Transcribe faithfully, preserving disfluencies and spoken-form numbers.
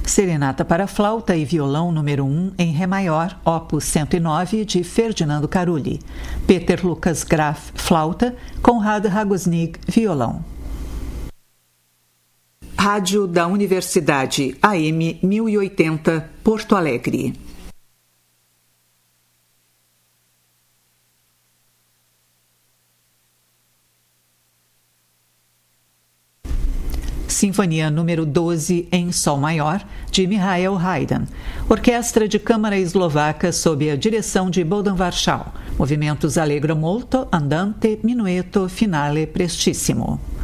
Serenata para flauta e violão número um em Ré maior, opus cento e nove, de Ferdinando Carulli. Peter Lucas Graf, flauta, Conrad Ragusnig, violão. Rádio da Universidade, A M mil e oitenta, Porto Alegre. Sinfonia número doze em Sol maior, de Michael Haydn. Orquestra de Câmara Eslovaca sob a direção de Bohdan Warschau. Movimentos Allegro molto, andante, minueto, finale prestissimo.